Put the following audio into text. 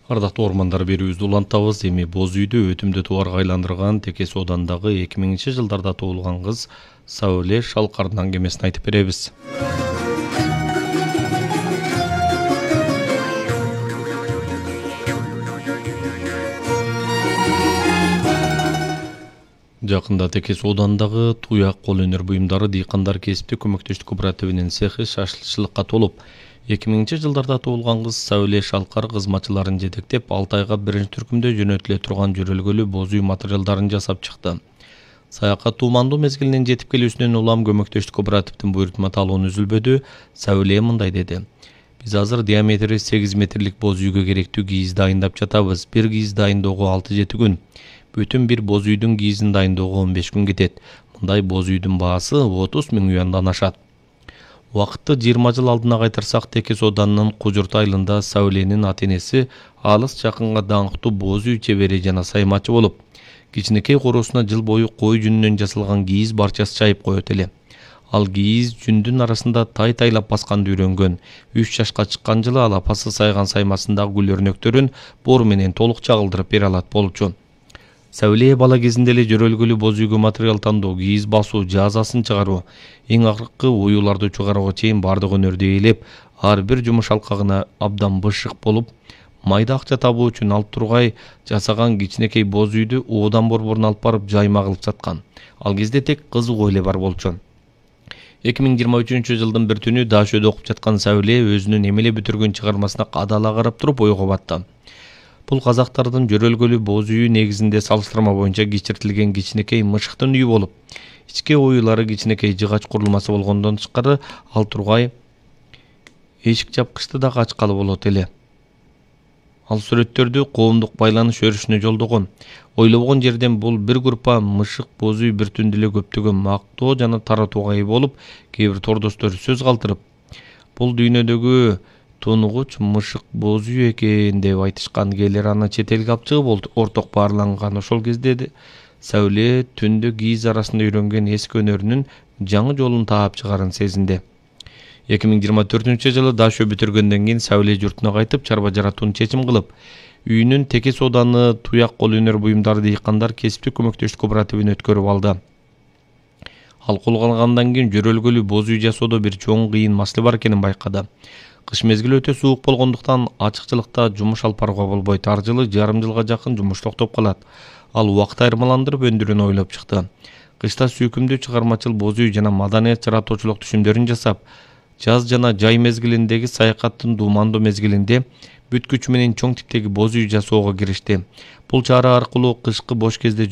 Ардактуу ормандар берүүбүздү улантабыз. Эми Боз үйдү өтүмдү тубарга айландырган Текес оодандагы 2000-жылдарда туулган кыз Сауле Шалкардын аңгемесин айтып беребиз. Жакында Текес оодандагы Туяк кол өнөр буюмдары дыйкандар кесиптик көмөктөштүк кооперативинин цехи шашлычылыкка толуп, 2000-жылдарда туулган кыз Сауле Шалкар кызматчыларын жетектеп 6 айга биринчи түркүмдө жөнөтүлө турган жөрөлгөлүү боз үй материалдарын жасап чыкты. Саякат туумандуу мезгилинин жетип келүүсүнөн улам көмөктөштүк кооперативдин буйрутма талоonu үзүлбөдү. Сауле мындай деди: Биз азыр диаметри 8 метрлик боз үйгө керектүү кийиз дайындап жатабыз. Бир кийиз дайындоого 6-7 күн. Бүтүн бир боз үйдүн кийизин дайындоого 15 күн кетет. Мындай боз үйдүн баасы 30 000 юандан ашат. Убакытты 20 жыл алдына кайтарсак, Текес ооданынын Кужурт айылында Сауленин ата-энеси алыс жакынга даңктуу боз үй чебери жана саймачы болуп, кичинекей короосуна жыл бою кой жүнүнөн жасалган кийиз барчасы чайып коет эле. Ал кийиз жүндүн арасында тай-тайлап басканды үйрөнгөн. 3 жашка чыккан жылы ал апасы сайган саймасындагы гүл өрнөктөрүн бор менен толук чагылдырып бере алат болчу. Сауле бала кезинде эле жөрөлгөлүү боз үйгө материал тандоо, кийиз басуу, жазасын чыгаруу, эң акыркы оюуларды чыгарууга чейин бардык өнөрдү ээлеп, ар бир жумуш алкагына абдан бышык болуп, майда акча табуу үчүн алып тургай жасаган кичинекей боз үйдү оодан борборуна алып барып жайма кылып саткан. Ал кезде тек кызыгуу эле бар болчу. 2023-жылдын бир түнү Дашөдө окуп жаткан Сауле өзүнүн эмеле бүтүргөн чыгармасына кадала карап туруп ойго батты. Бул казактардын жөрөлгөлүү боз үйү негизинде салыштырма боюнча кичиртилген кичинекей мышыктын үйү болуп, ички оюлары кичинекей жыгач курулмасы болгондон тышкары ал тургай эшик жапкычты да ачкалы болот эле. Ал сүрөттөрдү коомдук байланыш өрүшүнө жолдогон. Ойлобогон жерден бул бир группа мышык боз үй бир түндө эле көптөгөн мактоо жана таратууга ээ болуп, кээ бир тордоштор сөз калтырып, бул дүйнөдөгү тунугуч мышык боз үй экен деп айтышкан. Кээлер аны чет элге алып чыгып орток баарланган. Ошол кезде Сауле түндө кийиз арасында үйрөнгөн эски өнөрүнүн жаңы жолун таап чыгарын сезинди. 2024-жылы Дашө бүтүргөндөн кийин Сауле журтуна кайтып, чарба жаратууну чечим кылып, үйүнүн Текес ооданы Туяк кол өнөр буюмдары дыйкандар кесиптик көмөктөштүк кооперативин өткөрүп алды. Ал колго алгандан кийин жөрөлгөлүү боз үй жасоодо бир чоң кыйын маселе бар экенин байкады. Кыш мезгили өтө суук болгондуктан ачыкчылыкта жумуш алып барууга болбойт. Ар жылы жарым жылга жакын жумуш токтоп калат. Ал убакыт айырмаландырып өндүрүүнү ойлоп чыкты. Кышта сүйкүмдүү чыгармачыл боз үй жана маданият жаратуучулук түшүмдөрүн жасап, жаз жана жай мезгилиндеги саякаттын дуумандуу мезгилинде бүткүч менен чоң типтеги боз үй жасоого киришти. Бул чара аркылуу кышкы бош кезде